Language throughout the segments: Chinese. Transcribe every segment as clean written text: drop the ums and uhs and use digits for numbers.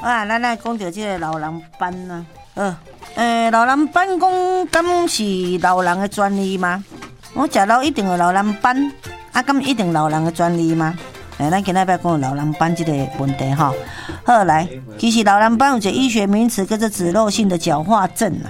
咱来讲到这个老人斑啊，老人斑讲，敢是老人的专利吗？我食老一定有老人斑，敢一定老人的专利吗？咱今仔要讲老人斑这个问题哈。好，来，其实老人斑有一个医学名词，叫做脂漏性的角化症啊，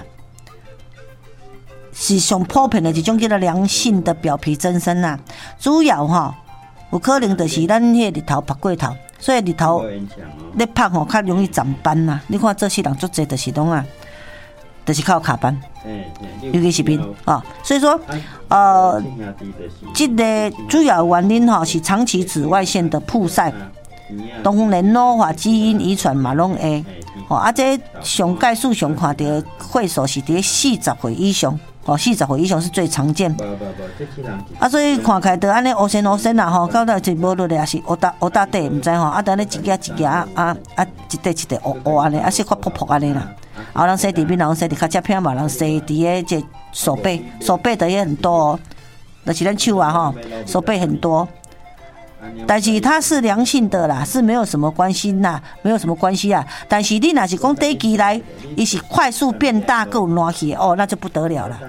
是上普遍的一种叫做良性的表皮增生啊。主要有可能就是咱迄日头晒过头，所以日头咧晒较容易长斑啊。你看这些人足侪就是拢啊，就是靠卡斑，尤其是面所以说这个主要原因是长期紫外线的曝晒，当然老化基因遗传嘛拢会这上概数上看到岁数是伫40岁以上，40岁以上是最常见。所以看起来就安尼乌生啊到尾就无落来，也是乌搭底，唔知等咧一夹一夹一块一块乌安尼，小可扑扑安尼啦。有人洗伫面，有人洗伫脚趾片嘛，有人洗伫这手背的也很多就是咱手手背很多。但是它是良性的啦，是没有什么关系啦，没有什么关系啊。但是你若是讲短期来，伊是快速变大，够烂去那就不得了了。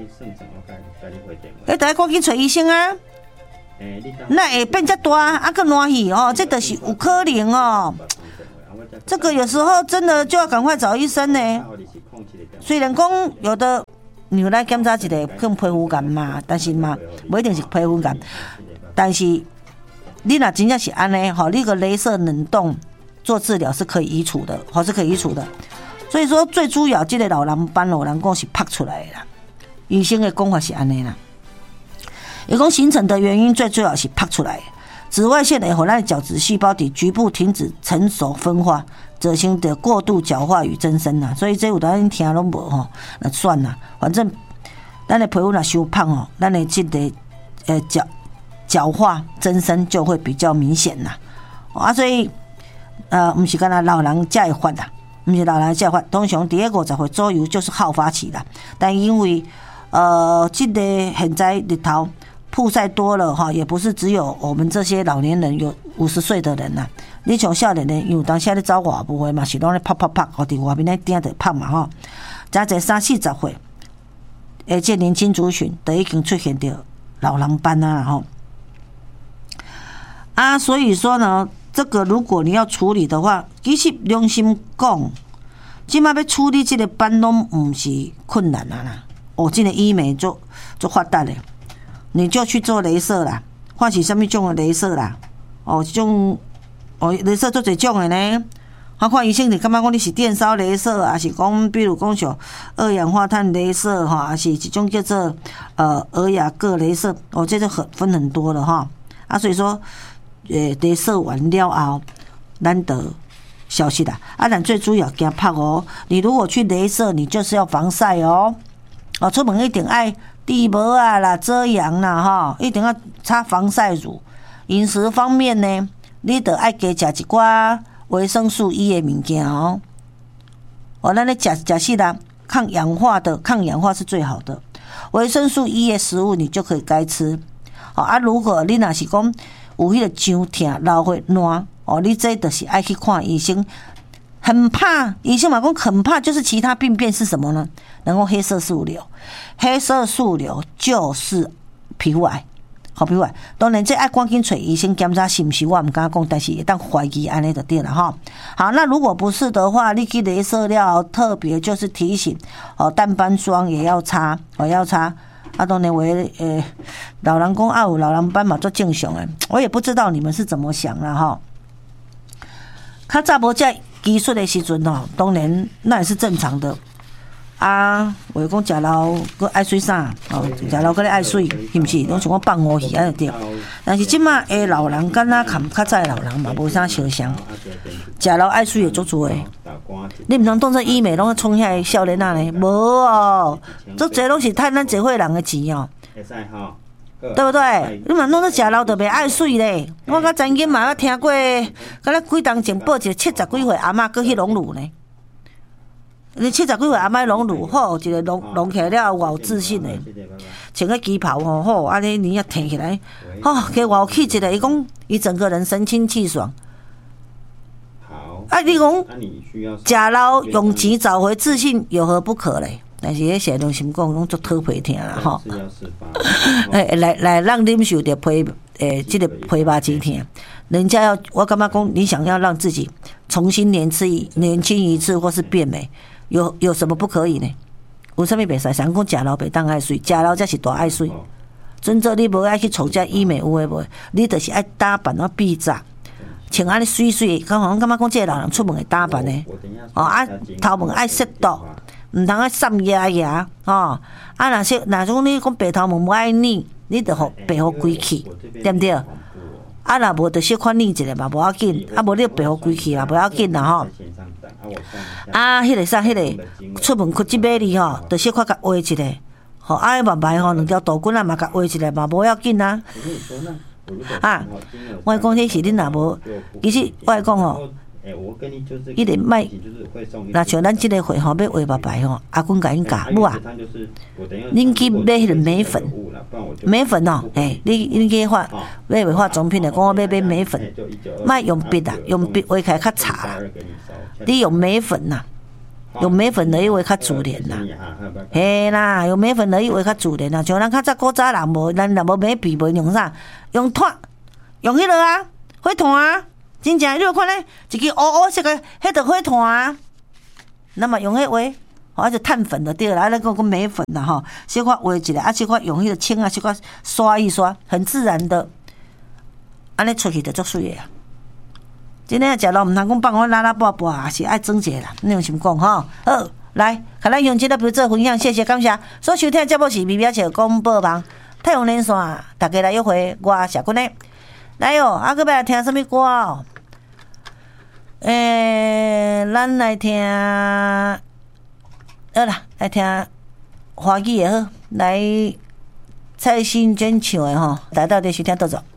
你得赶紧找医生啊！那会变遮大，够烂去这就是有可能这个有时候真的就要赶快找医生呢。虽然讲有的你来检查一个更皮肤感嘛，但是嘛，不一定是皮肤感，但是。你若真正是安尼你个雷射冷冻做治疗是可以移除的，是可以移除的。所以说最主要这个老人斑有人讲是拍出来的啦，医生的讲法是安尼啦。伊讲形成的原因最主要是拍出来的，紫外线会让咱的角质细胞伫局部停止成熟分化，造成的过度角化与增生啦。所以这有当听拢无那算啦，反正咱的皮肤若伤胖咱的这个角化增生就会比较明显啦，所以不是干那老人才会发啦，不是老人才会发，通常伫50岁左右就是好发期啦。但因为这个现在日头曝晒多了也不是只有我们这些老年人，有50岁的人啦。你像少年人，有当时咧走外部的嘛，是拢咧拍伫外面咧顶着拍嘛再者30、40岁，这年轻族群都已经出现着老人斑啊所以说呢，这个如果你要处理的话，其实良心讲，现在要处理这个斑拢不是困难啦。这个医美就发达了，你就去做雷射啦，或是什么种的雷射啦，这种雷射做这种的呢。看医生你感觉讲你是电烧雷射，还是讲比如讲像二氧化碳雷射还是一种叫做尔雅各雷射这就分很多了所以说。雷射完了后，咱得小心啦。但最主要惊晒你如果去雷射，你就是要防晒出门一定爱地膜啦、遮阳啦一定要擦防晒乳。饮食方面呢，你得爱加吃一寡维生素 E 的物件咱咧吃食啦，抗氧化是最好的。维生素 E 的食物你就可以该吃如果你若是讲。有迄个伤痛、老血烂你这就是爱去看医生。很怕，医生嘛讲很怕，就是其他病变是什么呢？然后黑色素瘤就是皮肤癌，皮肤癌。当然，这爱赶紧找医生检查是不是，我唔敢讲，但是会当怀疑安尼就对了好，那如果不是的话，你去雷射了，特别就是提醒淡斑霜也要擦，要擦。当然老人讲有老人斑嘛做正常的，我也不知道你们是怎么想啦较早无这技术的时阵当然那也是正常的我讲食老搁爱水啥食老搁咧爱水，是不是？拢像我放乌鱼安尼对。但是即马的老人敢若含较早的老人嘛无啥相像，食老爱水会足多的。你唔通当作医美拢冲遐少年仔呢？无足侪拢是趁咱社会人的钱对不对？你嘛弄到食老就袂爱水咧。我较曾经嘛听过，敢若几当前报一个70几岁阿嬷搁去隆乳呢。你70几岁阿嬷隆乳好，一个隆起来了有自信的，穿个旗袍好，安尼你也挺起来，给我气一个，伊讲伊整个人神清气爽。 啊，你讲食老用钱找回自信有何不可嘞？但是迄些拢心讲拢足讨皮听啦吼。来让啉受着皮这个皮肉之疼。人家要，我感觉讲，你想要让自己重新年轻一次，或是变美，有什么不可以呢？有啥物袂使？想讲食老袂当爱水，食老才是大爱水。真做你无爱去找遮医美有诶无？你就是爱打扮啊避炸，穿安尼水水，感觉讲这个老人出门会打扮呢。哦啊，头毛爱适度，毋通爱散压压哦。啊，若种你讲白头毛无爱染，你着互白互规气，对毋对？啊，若无着小可染一下嘛，无要紧。啊，无你白互规气啦，无要紧啦吼。啊，迄个啥，迄个出门去即买哩吼，着小可甲画一下。吼，啊，慢慢吼，两条刀棍啊嘛，甲画一下嘛，无要紧啊。啊，我讲迄是恁若无，其实我讲吼，一定卖。若像咱即个会吼，要画白白吼，阿公甲因教母啊，恁去买迄个眉粉，眉粉哦，恁去买化妆品的，讲我要买眉粉，莫用笔啦，用笔画起来较差啦，你用眉粉呐。用眉粉来画较自然啦，嘿啦，用眉粉来画较自然啦。像咱较早古早人无，咱若无眉笔，无用啥？用炭，用迄个啊，火炭啊，真正你有看咧，一支乌乌色个，迄着火炭啊。那么用迄画，或者炭粉就对啦，那个眉粉啦吼，小可画一下，啊，小可用迄个清啊，小可刷一刷，很自然的，安尼出去就足水的啊。真诶食咯，毋通讲放我拉拉拔拔，也是爱装者啦。你用心讲吼？好，来，甲咱用这个标做分享，谢谢感谢。所收听的节目是《微微笑广播网》太阳连线，大家来约会，我谢君咧。来哦，啊，搁要来听什么歌哦？咱来听，好啦，来听华语也好，来蔡幸娟唱的吼，大家到底收听倒走。